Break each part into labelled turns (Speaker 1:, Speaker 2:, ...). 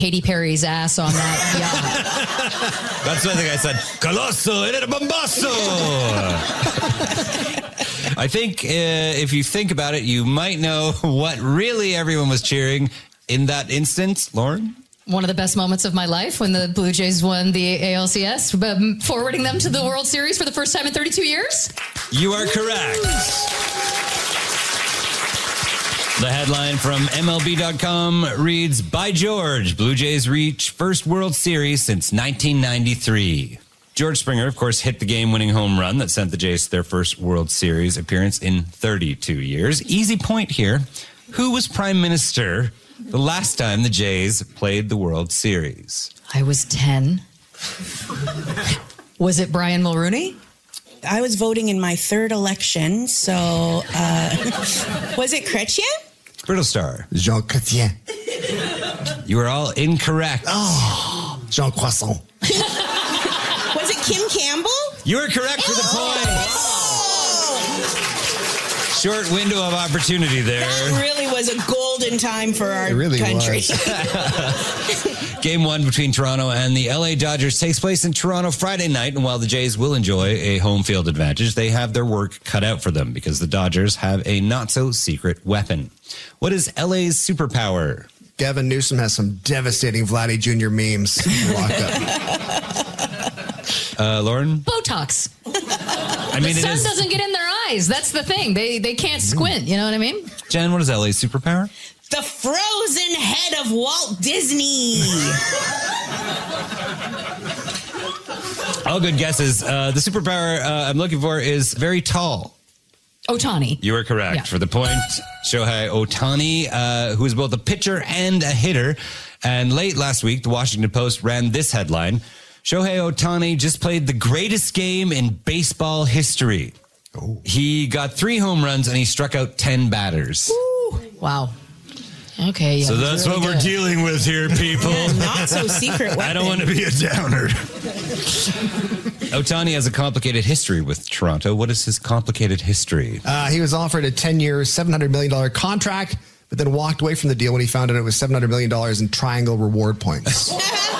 Speaker 1: Katy Perry's ass on that yacht.
Speaker 2: That's what I think I said. Colosso in el bombasso. I think if you think about it, you might know what really everyone was cheering in that instance. Lauren?
Speaker 1: One of the best moments of my life when the Blue Jays won the ALCS, forwarding them to the World Series for the first time in 32 years.
Speaker 2: You are correct. The headline from MLB.com reads, By George, Blue Jays reach first World Series since 1993. George Springer, of course, hit the game-winning home run that sent the Jays to their first World Series appearance in 32 years. Easy point here. Who was Prime Minister the last time the Jays played the World Series?
Speaker 1: I was 10. Was it Brian Mulrooney?
Speaker 3: I was voting in my third election, so was it Chrétien?
Speaker 2: Brittle Star.
Speaker 4: Jean Chrétien.
Speaker 2: You are all incorrect.
Speaker 4: Oh, Jean Croissant.
Speaker 3: Was it Kim Campbell?
Speaker 2: You are correct for the point. Short window of opportunity there.
Speaker 3: That really was a golden time for our
Speaker 4: really
Speaker 3: country.
Speaker 2: Game 1 between Toronto and the LA Dodgers takes place in Toronto Friday night, and while the Jays will enjoy a home field advantage, they have their work cut out for them because the Dodgers have a not-so-secret weapon. What is LA's superpower?
Speaker 4: Gavin Newsom has some devastating Vladdy Jr. memes locked up.
Speaker 2: Lauren?
Speaker 1: Botox.
Speaker 2: I mean,
Speaker 1: The sun doesn't get in their eyes. That's the thing. They can't squint. You know what I mean?
Speaker 2: Jen, what is LA's superpower?
Speaker 3: The frozen head of Walt Disney.
Speaker 2: All good guesses. The superpower I'm looking for is very tall.
Speaker 1: Ohtani.
Speaker 2: You are correct.
Speaker 1: Yeah.
Speaker 2: For the point, Shohei Ohtani, who is both a pitcher and a hitter. And late last week, the Washington Post ran this headline. Shohei Ohtani just played the greatest game in baseball history. Oh. He got 3 home runs and he struck out 10 batters.
Speaker 1: Woo. Wow. Okay. Yeah,
Speaker 2: so that's really what we're dealing with here, people.
Speaker 3: Not so secret weapon.
Speaker 2: I don't want to be a downer. Ohtani has a complicated history with Toronto. What is his complicated history?
Speaker 4: He was offered a 10-year, $700 million contract, but then walked away from the deal when he found out it was $700 million in triangle reward points.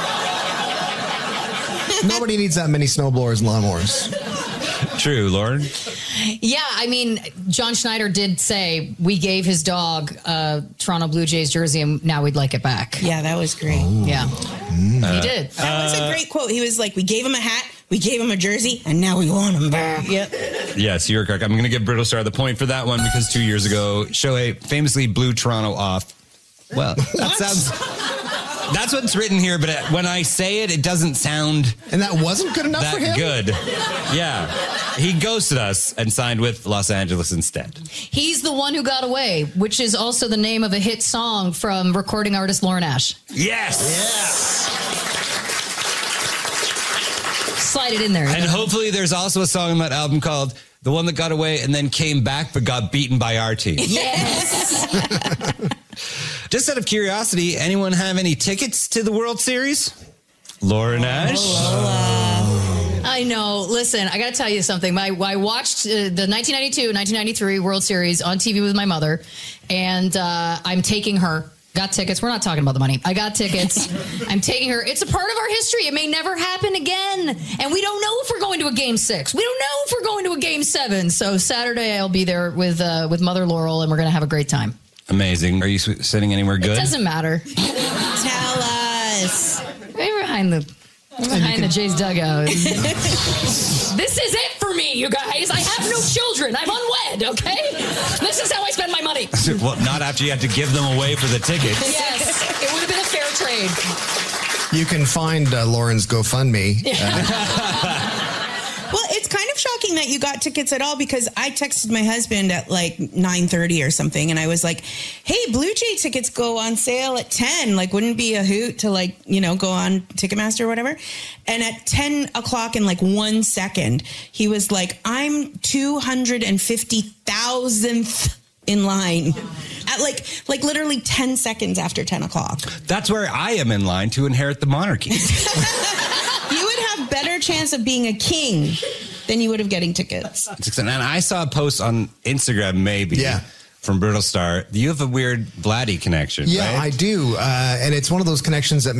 Speaker 4: Nobody needs that many snowblowers and lawnmowers.
Speaker 2: True, Lauren.
Speaker 1: Yeah, I mean, John Schneider did say we gave his dog a Toronto Blue Jays jersey and now we'd like it back.
Speaker 3: Yeah, that was great.
Speaker 4: Oh.
Speaker 1: Yeah, he did.
Speaker 3: That was a great quote. He was like, we gave him a hat, we gave him a jersey, and now we want him back. Yep.
Speaker 2: Yes, you're correct. I'm going to give Brittle Star the point for that one because 2 years ago, Shohei famously blew Toronto off. Well, that sounds... That's what's written here, but when I say it, it doesn't sound...
Speaker 4: And that wasn't good enough for him?
Speaker 2: Good. Yeah. He ghosted us and signed with Los Angeles instead.
Speaker 1: He's the one who got away, which is also the name of a hit song from recording artist Lauren Ash.
Speaker 2: Yes!
Speaker 4: Yeah.
Speaker 1: Slide it in there.
Speaker 2: And hopefully there's also a song on that album called The One That Got Away and Then Came Back But Got Beaten by Our Team.
Speaker 1: Yes!
Speaker 2: Just out of curiosity, anyone have any tickets to the World Series? Lauren Ash?
Speaker 1: I know. Listen, I got to tell you something. I watched the 1992-1993 World Series on TV with my mother, and I'm taking her. Got tickets. We're not talking about the money. I got tickets. I'm taking her. It's a part of our history. It may never happen again. And we don't know if we're going to a Game 6. We don't know if we're going to a Game 7. So Saturday I'll be there with Mother Laurel, and we're going to have a great time.
Speaker 2: Amazing. Are you sitting anywhere good?
Speaker 1: It doesn't matter.
Speaker 3: Tell us.
Speaker 1: Right behind the Jays dugout. This is it for me, you guys. I have no children. I'm unwed, okay? This is how I spend my money.
Speaker 2: Well, not after you have to give them away for the tickets.
Speaker 1: Yes, it would have been a fair trade.
Speaker 4: You can find Lauren's GoFundMe.
Speaker 3: Well, it's kind of shocking that you got tickets at all because I texted my husband at like 9:30 or something. And I was like, hey, Blue Jay tickets go on sale at 10. Like, wouldn't it be a hoot to like, go on Ticketmaster or whatever? And at 10 o'clock in like 1 second, he was like, I'm 250,000th in line at like literally 10 seconds after 10 o'clock.
Speaker 2: That's where I am in line to inherit the monarchy.
Speaker 3: You would have better chance of being a king than you would of getting tickets.
Speaker 2: And I saw a post on Instagram, maybe, from Brutal Star. You have a weird Vladdy connection,
Speaker 4: Yeah,
Speaker 2: right?
Speaker 4: I do. And it's one of those connections that